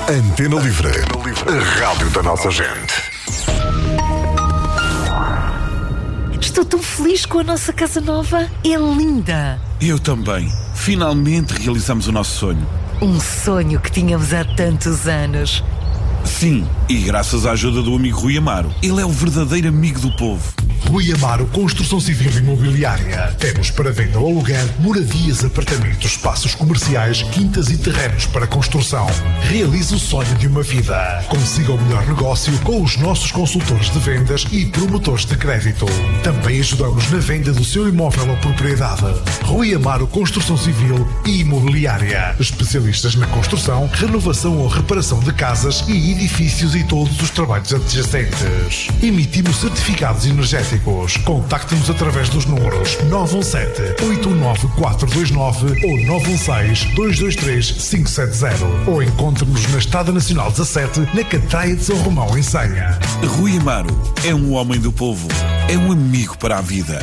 Antena Livre, a rádio da nossa gente. Estou tão feliz com a nossa casa nova. É linda. Eu também. Finalmente realizamos o nosso sonho. Um sonho que tínhamos há tantos anos. Sim, e graças à ajuda do amigo Rui Amaro. Ele é o verdadeiro amigo do povo. Rui Amaro Construção Civil e Imobiliária. Temos para venda ou aluguer moradias, apartamentos, espaços comerciais, quintas e terrenos para construção. Realize o sonho de uma vida. Consiga o melhor negócio com os nossos consultores de vendas e promotores de crédito. Também ajudamos na venda do seu imóvel ou propriedade. Rui Amaro Construção Civil e Imobiliária. Especialistas na construção, renovação ou reparação de casas e edifícios e todos os trabalhos adjacentes. Emitimos certificados energéticos. Contacte-nos através dos números 917-819-429 ou 916-223-570 ou encontre-nos na Estrada Nacional 17, na Catraia de São Romão, em Senha. Rui Amaro é um homem do povo. É um amigo para a vida.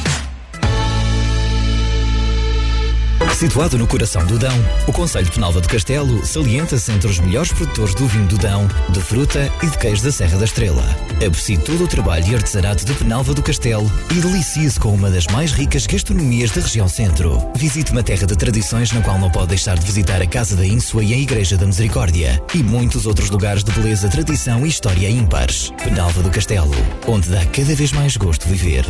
Situado no coração do Dão, o concelho de Penalva do Castelo salienta-se entre os melhores produtores do vinho do Dão, de fruta e de queijo da Serra da Estrela. Aprecie todo o trabalho e artesanato de Penalva do Castelo e delicie-se com uma das mais ricas gastronomias da região centro. Visite uma terra de tradições na qual não pode deixar de visitar a Casa da Ínsua e a Igreja da Misericórdia e muitos outros lugares de beleza, tradição e história ímpares. Penalva do Castelo, onde dá cada vez mais gosto viver.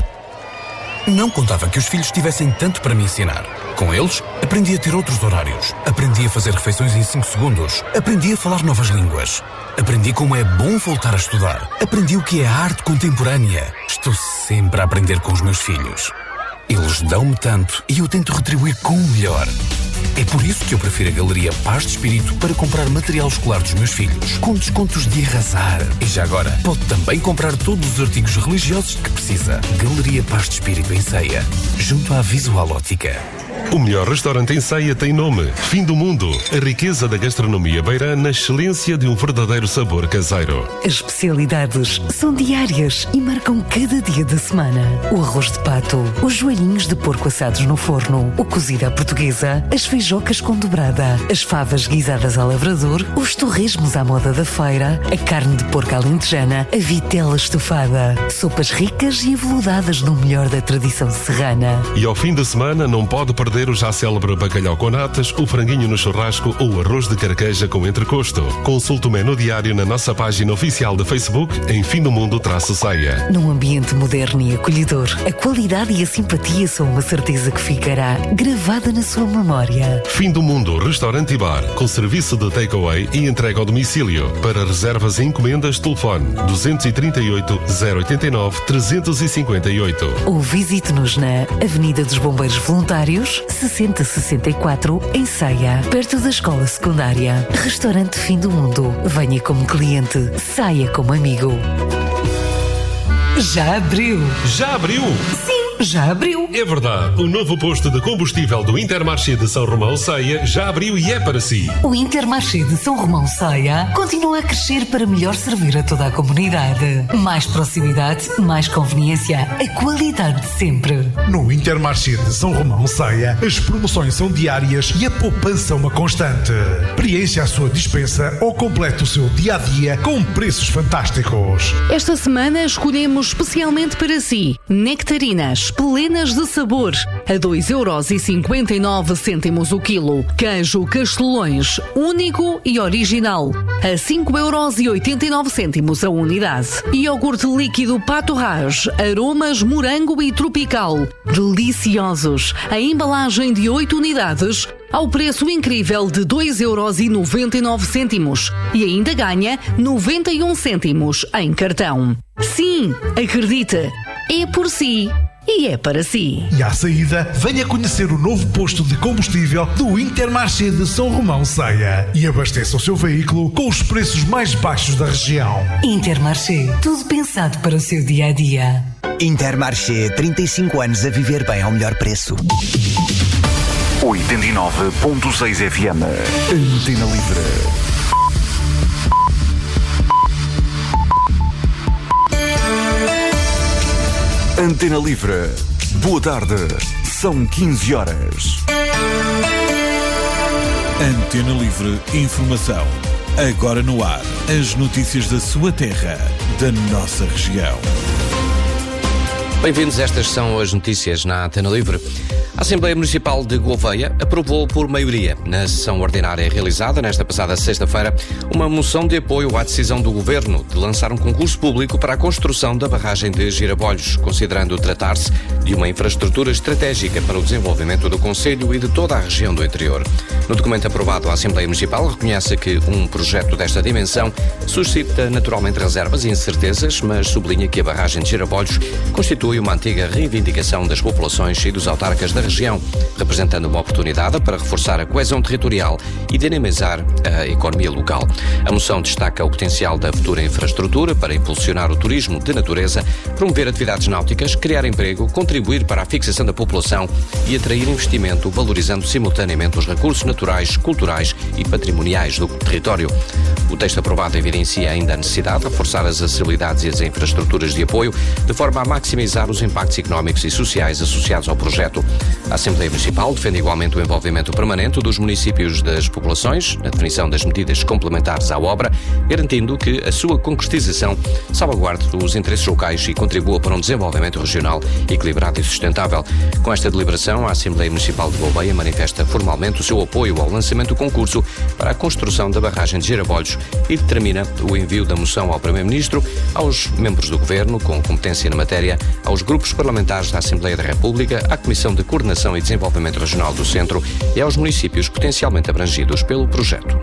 Não contava que os filhos tivessem tanto para me ensinar. Com eles, aprendi a ter outros horários. Aprendi a fazer refeições em 5 segundos. Aprendi a falar novas línguas. Aprendi como é bom voltar a estudar. Aprendi o que é arte contemporânea. Estou sempre a aprender com os meus filhos. Eles dão-me tanto e eu tento retribuir com o melhor. É por isso que eu prefiro a Galeria Paz de Espírito para comprar material escolar dos meus filhos, com descontos de arrasar. E já agora, pode também comprar todos os artigos religiosos que precisa. Galeria Paz de Espírito em Ceia, junto à Visual Ótica. O melhor restaurante em Ceia tem nome: Fim do Mundo. A riqueza da gastronomia beirã na excelência de um verdadeiro sabor caseiro. As especialidades são diárias e marcam cada dia da semana. O arroz de pato, os joelhinhos de porco assados no forno, o cozido à portuguesa, as feijocas com dobrada, as favas guisadas ao lavrador, os torresmos à moda da feira, a carne de porco alentejana, a vitela estufada, sopas ricas e aveludadas no melhor da tradição serrana. E ao fim de semana não pode perder o já célebre bacalhau com natas, o franguinho no churrasco ou o arroz de carqueja com entrecosto. Consulte o menu diário na nossa página oficial de Facebook em Fim do Mundo-Ceia. Num ambiente moderno e acolhedor, a qualidade e a simpatia são uma certeza que ficará gravada na sua memória. Fim do Mundo Restaurante e Bar, com serviço de takeaway e entrega ao domicílio. Para reservas e encomendas, telefone 238 089 358. Ou visite-nos na Avenida dos Bombeiros Voluntários, 6064, em Ceia, perto da escola secundária. Restaurante Fim do Mundo. Venha como cliente, saia como amigo. Já abriu? Já abriu? Sim, já abriu. É verdade, o novo posto de combustível do Intermarché de São Romão Ceia já abriu e é para si. O Intermarché de São Romão Ceia continua a crescer para melhor servir a toda a comunidade. Mais proximidade, mais conveniência, a qualidade de sempre. No Intermarché de São Romão Ceia, as promoções são diárias e a poupança uma constante. Preencha a sua dispensa ou complete o seu dia-a-dia com preços fantásticos. Esta semana escolhemos especialmente para si nectarinas plenas de sabor a 2,59€ o quilo. Queijo Castelões, único e original, a 5,89€ a unidade. Iogurte líquido Pato Raj, aromas morango e tropical, deliciosos, a embalagem de 8 unidades, ao preço incrível de 2,99€ e ainda ganha 91 cêntimos em cartão. Sim, acredite, é por si. E é para si. E à saída, venha conhecer o novo posto de combustível do Intermarché de São Romão Ceia e abasteça o seu veículo com os preços mais baixos da região. Intermarché, tudo pensado para o seu dia-a-dia. Intermarché, 35 anos a viver bem ao melhor preço. 89.6 FM. Antena Livre. Antena Livre. Boa tarde. São 15 horas. Antena Livre Informação. Agora no ar, as notícias da sua terra, da nossa região. Bem-vindos, estas são as notícias na Antena Livre. A Assembleia Municipal de Gouveia aprovou por maioria, na sessão ordinária realizada nesta passada sexta-feira, uma moção de apoio à decisão do Governo de lançar um concurso público para a construção da barragem de Girabolhos, considerando tratar-se de uma infraestrutura estratégica para o desenvolvimento do concelho e de toda a região do interior. No documento aprovado, a Assembleia Municipal reconhece que um projeto desta dimensão suscita naturalmente reservas e incertezas, mas sublinha que a barragem de Girabolhos constitui uma antiga reivindicação das populações e dos autarcas da região, representando uma oportunidade para reforçar a coesão territorial e dinamizar a economia local. A moção destaca o potencial da futura infraestrutura para impulsionar o turismo de natureza, promover atividades náuticas, criar emprego, contribuir para a fixação da população e atrair investimento, valorizando simultaneamente os recursos naturais, culturais e patrimoniais do território. O texto aprovado evidencia ainda a necessidade de reforçar as acessibilidades e as infraestruturas de apoio, de forma a maximizar os impactos económicos e sociais associados ao projeto. A Assembleia Municipal defende igualmente o envolvimento permanente dos municípios das populações na definição das medidas complementares à obra, garantindo que a sua concretização salvaguarde os interesses locais e contribua para um desenvolvimento regional equilibrado e sustentável. Com esta deliberação, a Assembleia Municipal de Gouveia manifesta formalmente o seu apoio ao lançamento do concurso para a construção da barragem de Girabolhos e determina o envio da moção ao Primeiro-Ministro, aos membros do Governo com competência na matéria, aos grupos parlamentares da Assembleia da República, à Comissão de Coordenação e Desenvolvimento Regional do Centro e aos municípios potencialmente abrangidos pelo projeto.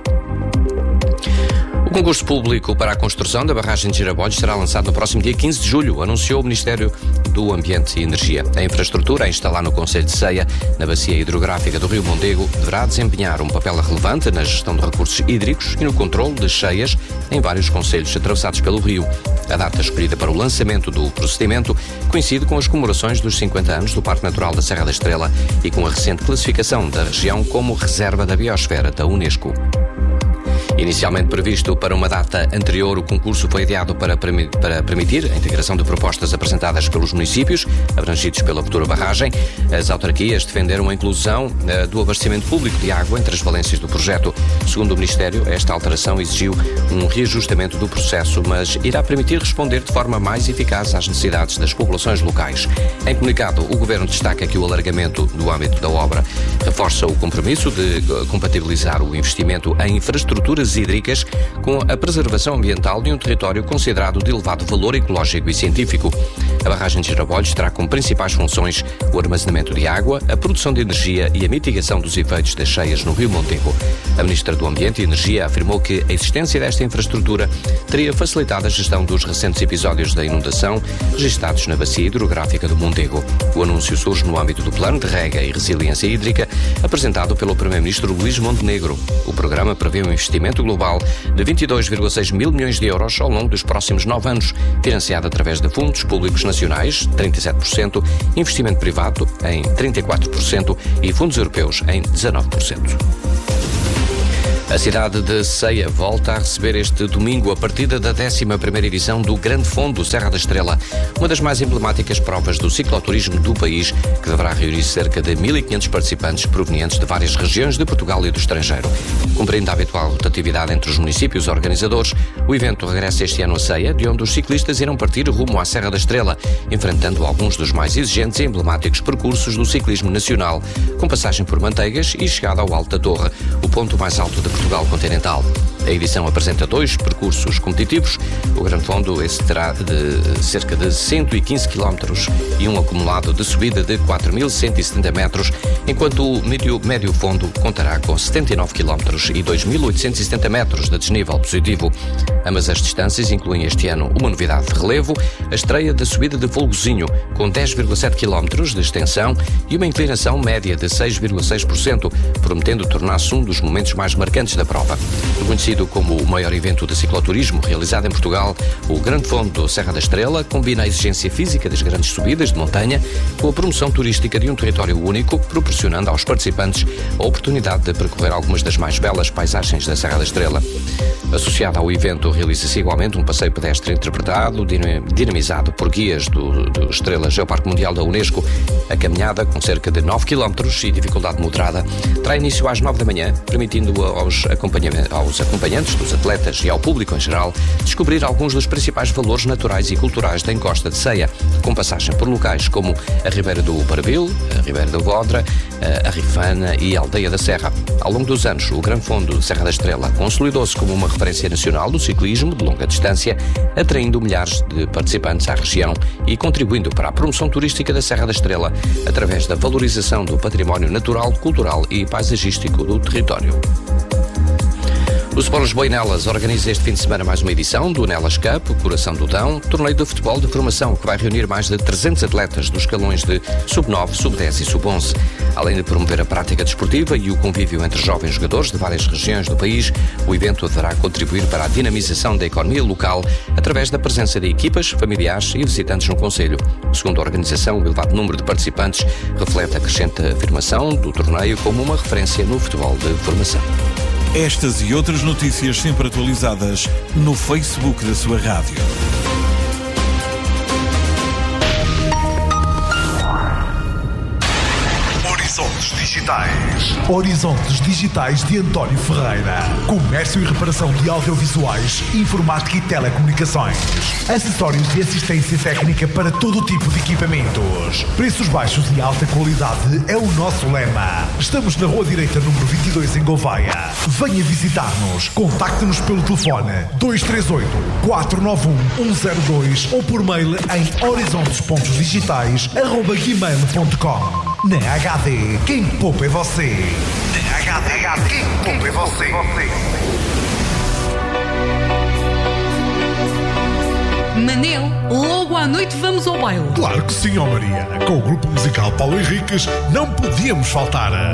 O concurso público para a construção da barragem de Girabolhos será lançado no próximo dia 15 de julho, anunciou o Ministério do Ambiente e Energia. A infraestrutura a instalar no concelho de Ceia, na bacia hidrográfica do Rio Mondego, deverá desempenhar um papel relevante na gestão de recursos hídricos e no controle de cheias em vários concelhos atravessados pelo rio. A data escolhida para o lançamento do procedimento coincide com as comemorações dos 50 anos do Parque Natural da Serra da Estrela e com a recente classificação da região como Reserva da Biosfera da Unesco. Inicialmente previsto para uma data anterior, o concurso foi adiado para permitir a integração de propostas apresentadas pelos municípios abrangidos pela futura barragem. As autarquias defenderam a inclusão do abastecimento público de água entre as valências do projeto. Segundo o Ministério, esta alteração exigiu um reajustamento do processo, mas irá permitir responder de forma mais eficaz às necessidades das populações locais. Em comunicado, o Governo destaca que o alargamento do âmbito da obra reforça o compromisso de compatibilizar o investimento em infraestruturas hídricas com a preservação ambiental de um território considerado de elevado valor ecológico e científico. A barragem de Girabolhos terá como principais funções o armazenamento de água, a produção de energia e a mitigação dos efeitos das cheias no Rio Mondego. A Ministra do Ambiente e Energia afirmou que a existência desta infraestrutura teria facilitado a gestão dos recentes episódios da inundação registados na bacia hidrográfica do Mondego. O anúncio surge no âmbito do Plano de Rega e Resiliência Hídrica apresentado pelo Primeiro-Ministro Luís Montenegro. O programa prevê um investimento global de 22,6 mil milhões de euros ao longo dos próximos 9 anos, financiado através de fundos públicos nacionais, 37%, investimento privado em 34% e fundos europeus em 19%. A cidade de Ceia volta a receber este domingo a partida da 11ª edição do Grande Fondo Serra da Estrela, uma das mais emblemáticas provas do cicloturismo do país, que deverá reunir cerca de 1.500 participantes provenientes de várias regiões de Portugal e do estrangeiro. Cumprindo a habitual rotatividade entre os municípios organizadores, o evento regressa este ano a Ceia, de onde os ciclistas irão partir rumo à Serra da Estrela, enfrentando alguns dos mais exigentes e emblemáticos percursos do ciclismo nacional, com passagem por Manteigas e chegada ao Alto da Torre, o ponto mais alto de Portugal continental. A edição apresenta 2 percursos competitivos. O Grande Fondo terá de cerca de 115 km e um acumulado de subida de 4.170 metros, enquanto o médio Fondo contará com 79 km e 2.870 metros de desnível positivo. Ambas as distâncias incluem este ano uma novidade de relevo, a estreia da subida de Folgozinho, com 10,7 km de extensão e uma inclinação média de 6,6%, prometendo tornar-se um dos momentos mais marcantes da prova. Reconhecido como o maior evento de cicloturismo realizado em Portugal, o Grande Fondo Serra da Estrela combina a exigência física das grandes subidas de montanha com a promoção turística de um território único, proporcionando aos participantes a oportunidade de percorrer algumas das mais belas paisagens da Serra da Estrela. Associado ao evento, realiza-se igualmente um passeio pedestre interpretado, dinamizado por guias do Estrela Geoparque Mundial da Unesco. A caminhada, com cerca de 9 km e dificuldade moderada, terá início às 9 da manhã, permitindo aos acompanhantes dos atletas e ao público em geral descobrir alguns dos principais valores naturais e culturais da encosta de Ceia, com passagem por locais como a Ribeira do Barbil, a Ribeira da Vodra, a Rifana e a Aldeia da Serra. Ao longo dos anos, o Gran Fundo de Serra da Estrela consolidou-se como uma referência nacional do ciclismo de longa distância, atraindo milhares de participantes à região e contribuindo para a promoção turística da Serra da Estrela através da valorização do património natural, cultural e paisagístico do território. O Sport Lisboa e Nelas organiza este fim de semana mais uma edição do Nelas Cup, o Coração do Dão, torneio de futebol de formação que vai reunir mais de 300 atletas dos escalões de sub-9, sub-10 e sub-11. Além de promover a prática desportiva e o convívio entre jovens jogadores de várias regiões do país, o evento deverá contribuir para a dinamização da economia local através da presença de equipas, familiares e visitantes no concelho. Segundo a organização, o elevado número de participantes reflete a crescente afirmação do torneio como uma referência no futebol de formação. Estas e outras notícias sempre atualizadas no Facebook da sua rádio. Horizontes Digitais. Horizontes Digitais de António Ferreira. Comércio e reparação de audiovisuais, informática e telecomunicações. Acessórios de assistência técnica para todo tipo de equipamentos. Preços baixos e alta qualidade é o nosso lema. Estamos na Rua Direita, número 22, em Gouveia. Venha visitar-nos. Contacte-nos pelo telefone 238-491-102 ou por mail em horizontes.digitais@gmail.com. Na HD, quem poupa é você. Na HD, quem poupa é você. Manel, logo à noite vamos ao baile. Claro que sim, ó Maria. Com o grupo musical Paulo Henriques não podíamos faltar.